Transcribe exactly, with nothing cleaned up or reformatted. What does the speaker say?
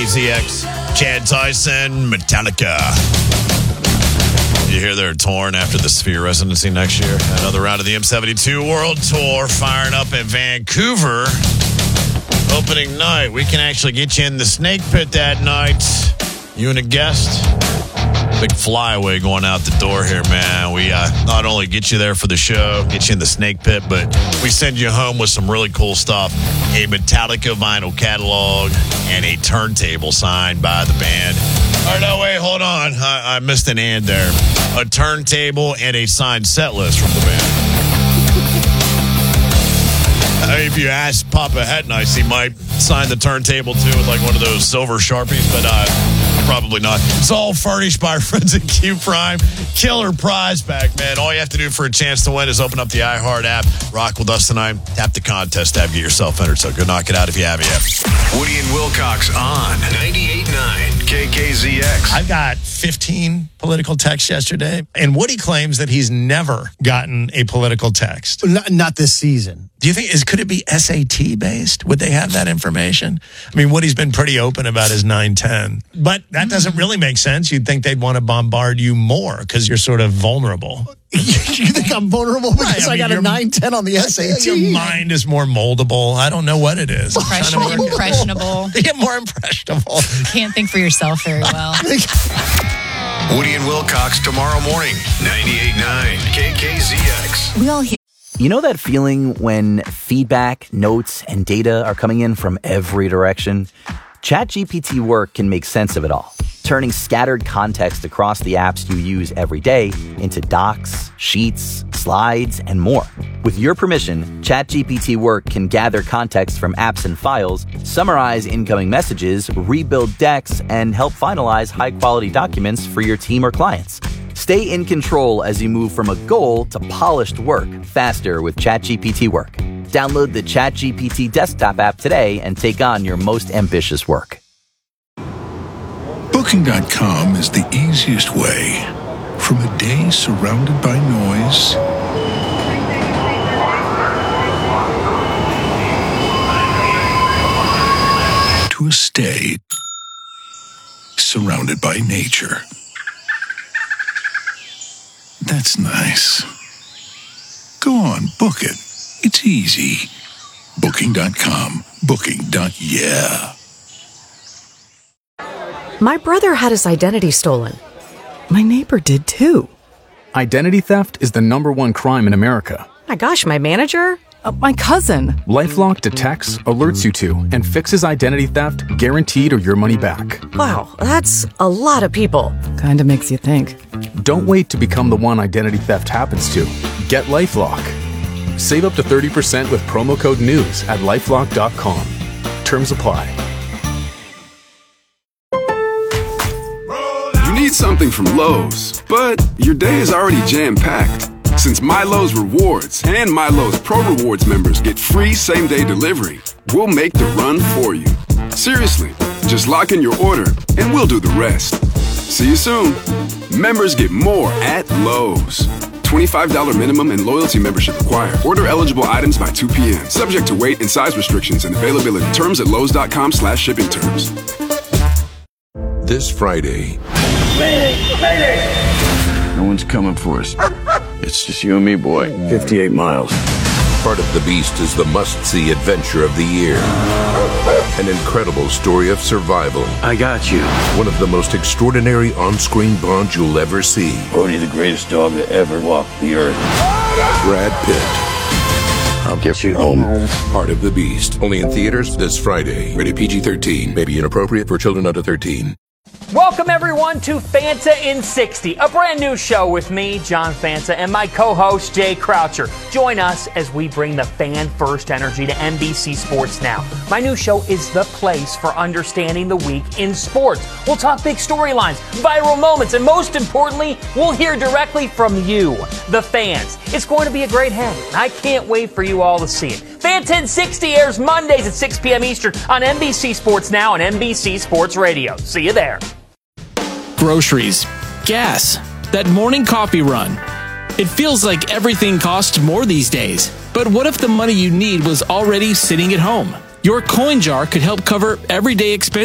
K Z X, Chad Tyson, Metallica. You hear they're torn after the Sphere residency next year. Another round of the M seventy-two World Tour firing up in Vancouver. Opening night. We can actually get you in the Snake Pit that night. You and a guest. Big flyaway going out the door here, man. We uh, not only get you there for the show, get you in the Snake Pit, but we send you home with some really cool stuff. A Metallica vinyl catalog and a turntable signed by the band. Or no, wait, hold on. I, I missed an and there. A turntable and a signed set list from the band. I mean, if you ask Papa Het Nice, he might sign the turntable too with like one of those silver Sharpies, but uh, probably not. It's all furnished by our friends at Q Prime. Killer prize pack, man. All you have to do for a chance to win is open up the iHeart app, rock with us tonight, tap the contest tab, get yourself entered. So go knock it out if you haven't yet. Woody and Wilcox on ninety-eight point nine K K Z X. I got fifteen political texts yesterday, and Woody claims that he's never gotten a political text. Not, not this season. Do you think, is could it be S A T based? Would they have that information? I mean, Woody's been pretty open about his nine ten, but that doesn't really make sense. You'd think they'd want to bombard you more because you're sort of vulnerable. You think I'm vulnerable because right, I, mean, I got a nine ten on the S A T? Your mind is more moldable. I don't know what it is. Impressionable. impressionable. Yeah, more impressionable. Can't think for yourself very well. Woody and Wilcox tomorrow morning, ninety-eight point nine K K Z X. We all hear. You know that feeling when feedback, notes, and data are coming in from every direction? ChatGPT Work can make sense of it all, turning scattered context across the apps you use every day into docs, sheets, slides, and more. With your permission, ChatGPT Work can gather context from apps and files, summarize incoming messages, rebuild decks, and help finalize high-quality documents for your team or clients. Stay in control as you move from a goal to polished work faster with ChatGPT Work. Download the ChatGPT desktop app today and take on your most ambitious work. Booking dot com is the easiest way from a day surrounded by noise to a stay surrounded by nature. That's nice. Go on, book it. It's easy. Booking dot com. Booking. Yeah. My brother had his identity stolen. My neighbor did too. Identity theft is the number one crime in America. My gosh, my manager? Uh, my cousin. LifeLock detects, alerts you to, and fixes identity theft guaranteed or your money back. Wow, that's a lot of people. Kinda makes you think. Don't wait to become the one identity theft happens to. Get LifeLock. Save up to thirty percent with promo code NEWS at lifelock dot com. Terms apply. You need something from Lowe's, but your day is already jam-packed. Since Milo's Rewards and Milo's Pro Rewards members get free same-day delivery, we'll make the run for you. Seriously, just lock in your order and we'll do the rest. See you soon. Members get more at Lowe's. twenty-five dollars minimum and loyalty membership required. Order eligible items by two p.m. Subject to weight and size restrictions and availability. Terms at lowes dot com slash shipping terms. This Friday. Mayday! Mayday! No one's coming for us. It's just you and me, boy. fifty-eight miles. Part of the Beast is the must-see adventure of the year. An incredible story of survival. I got you. One of the most extraordinary on-screen bonds you'll ever see. Bodhi, the greatest dog to ever walk the earth. Brad Pitt. I'll get you home. Part of the Beast. Only in theaters this Friday. Rated P G thirteen. May be inappropriate for children under thirteen. Welcome, everyone, to Fanta in sixty, a brand new show with me, John Fanta, and my co-host, Jay Croucher. Join us as we bring the fan-first energy to N B C Sports Now. My new show is the place for understanding the week in sports. We'll talk big storylines, viral moments, and most importantly, we'll hear directly from you, the fans. It's going to be a great hang. I can't wait for you all to see it. Fanta in sixty airs Mondays at six p.m. Eastern on N B C Sports Now and N B C Sports Radio. See you there. Groceries, gas, that morning coffee run. It feels like everything costs more these days. But what if the money you need was already sitting at home? Your coin jar could help cover everyday expenses.